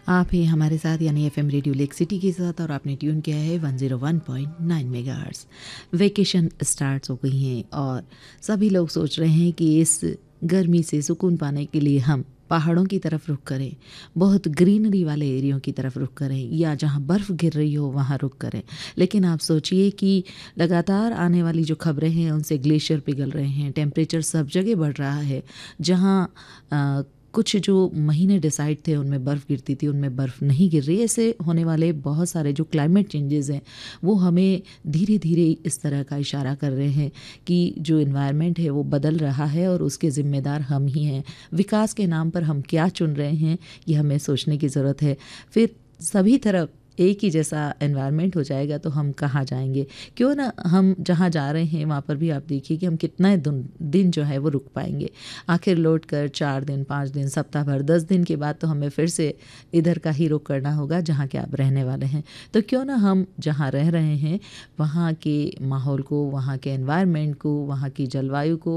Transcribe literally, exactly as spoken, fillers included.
आप हैं हमारे साथ यानी एफएम रेडियो लेक सिटी के साथ और आपने ट्यून किया है one zero one point nine megahertz. Vacation start हो गई हैं और सभी लोग सोच रहे हैं कि इस गर्मी से सुकून पाने के लिए हम पहाड़ों की तरफ रुख करें, बहुत ग्रीनरी वाले एरियो की तरफ रुख करें या जहां बर्फ़ गिर रही हो वहां रुख करें। लेकिन आप सोचिए कि लगातार आने वाली जो खबरें हैं उनसे ग्लेशियर पिघल रहे हैं, टेम्परेचर सब जगह बढ़ रहा है। जहां आ, कुछ जो महीने डिसाइड थे उनमें बर्फ़ गिरती थी उनमें बर्फ़ नहीं गिर रही। ऐसे होने वाले बहुत सारे जो क्लाइमेट चेंजेस हैं वो हमें धीरे धीरे इस तरह का इशारा कर रहे हैं कि जो एनवायरनमेंट है वो बदल रहा है और उसके ज़िम्मेदार हम ही हैं। विकास के नाम पर हम क्या चुन रहे हैं ये हमें सोचने की ज़रूरत है। फिर सभी तरफ एक ही जैसा एनवायरनमेंट हो जाएगा तो हम कहाँ जाएंगे। क्यों ना हम जहाँ जा रहे हैं वहाँ पर भी आप देखिए कि हम कितना दिन जो है वो रुक पाएंगे। आखिर लौट कर चार दिन पाँच दिन सप्ताह भर दस दिन के बाद तो हमें फिर से इधर का ही रुख करना होगा जहाँ के आप रहने वाले हैं। तो क्यों ना हम जहाँ रह रहे हैं वहाँ के माहौल को, वहाँ के एनवायरनमेंट को, वहाँ की जलवायु को